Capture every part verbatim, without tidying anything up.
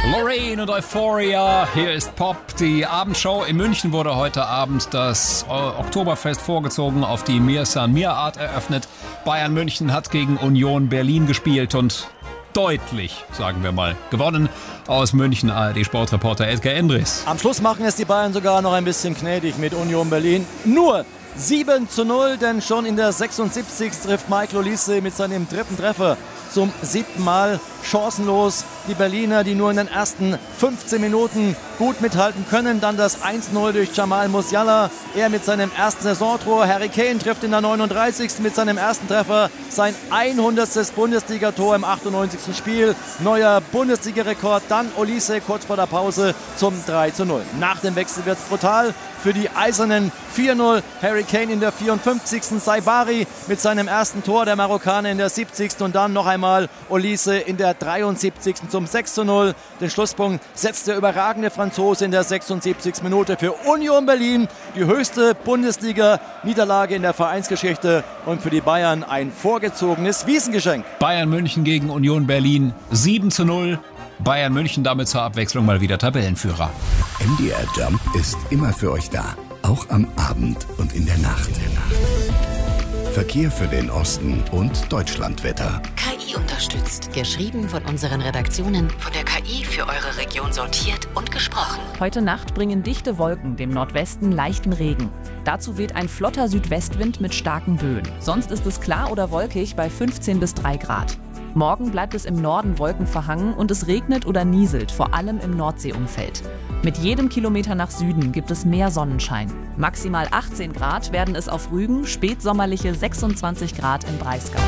Lorraine und Euphoria, hier ist Pop. Die Abendshow in München wurde heute Abend das Oktoberfest vorgezogen auf die Mir San Mir Art eröffnet. Bayern München hat gegen Union Berlin gespielt und deutlich, sagen wir mal, gewonnen. Aus München A R D-Sportreporter Edgar Endres. Am Schluss machen es die Bayern sogar noch ein bisschen gnädig mit Union Berlin. Nur sieben zu null, denn schon in der sechsundsiebzigsten trifft Michael Olise mit seinem dritten Treffer zum siebten Mal chancenlos. Die Berliner, die nur in den ersten fünfzehn Minuten gut mithalten können. Dann das eins null durch Jamal Musiala. Er mit seinem ersten Saisontor. Harry Kane trifft in der neununddreißigsten mit seinem ersten Treffer. Sein hundertstes Bundesligator im achtundneunzigsten Spiel. Neuer Bundesliga-Rekord. Dann Olise kurz vor der Pause zum drei zu null. Nach dem Wechsel wird es brutal für die Eisernen. vier null. Harry Kane in der vierundfünfzigsten Saibari mit seinem ersten Tor. Der Marokkaner in der siebzigsten Und dann noch einmal Olise in der dreiundsiebzigsten zum sechs zu null. Den Schlusspunkt setzt der überragende Franzose in der sechsundsiebzigsten Minute für Union Berlin. Die höchste Bundesliga-Niederlage in der Vereinsgeschichte und für die Bayern ein vorgezogenes Wiesengeschenk. Bayern München gegen Union Berlin sieben zu null. Bayern München damit zur Abwechslung mal wieder Tabellenführer. M D R Jump ist immer für euch da. Auch am Abend und in der Nacht. Verkehr für den Osten und Deutschlandwetter. K I unterstützt. Geschrieben von unseren Redaktionen, von der K I für eure Region sortiert und gesprochen. Heute Nacht bringen dichte Wolken dem Nordwesten leichten Regen. Dazu weht ein flotter Südwestwind mit starken Böen. Sonst ist es klar oder wolkig bei fünfzehn bis drei Grad. Morgen bleibt es im Norden wolkenverhangen und es regnet oder nieselt, vor allem im Nordseeumfeld. Mit jedem Kilometer nach Süden gibt es mehr Sonnenschein. Maximal achtzehn Grad werden es auf Rügen, spätsommerliche sechsundzwanzig Grad im Breisgau.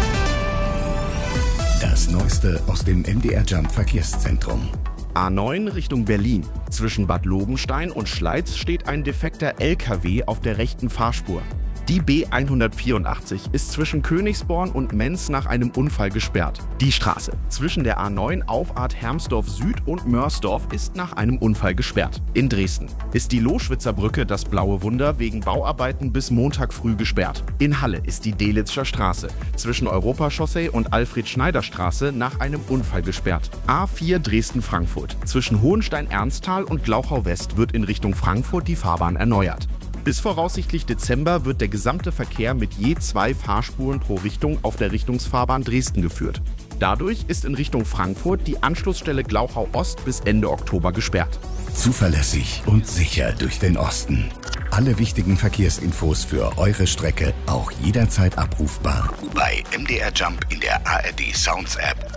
Das Neueste aus dem M D R Jump Verkehrszentrum. A neun Richtung Berlin. Zwischen Bad Lobenstein und Schleiz steht ein defekter L K W auf der rechten Fahrspur. Die B hundertvierundachtzig ist zwischen Königsborn und Menz nach einem Unfall gesperrt. Die Straße zwischen der A neun Auffahrt Hermsdorf Süd und Mörsdorf ist nach einem Unfall gesperrt. In Dresden ist die Loschwitzer Brücke, das Blaue Wunder, wegen Bauarbeiten bis Montag früh gesperrt. In Halle ist die Delitzscher Straße zwischen Europachaussee und Alfred-Schneider-Straße nach einem Unfall gesperrt. A vier Dresden-Frankfurt. Zwischen Hohenstein-Ernsthal und Glauchau-West wird in Richtung Frankfurt die Fahrbahn erneuert. Bis voraussichtlich Dezember wird der gesamte Verkehr mit je zwei Fahrspuren pro Richtung auf der Richtungsfahrbahn Dresden geführt. Dadurch ist in Richtung Frankfurt die Anschlussstelle Glauchau Ost bis Ende Oktober gesperrt. Zuverlässig und sicher durch den Osten. Alle wichtigen Verkehrsinfos für eure Strecke auch jederzeit abrufbar bei M D R Jump in der A R D Sounds App.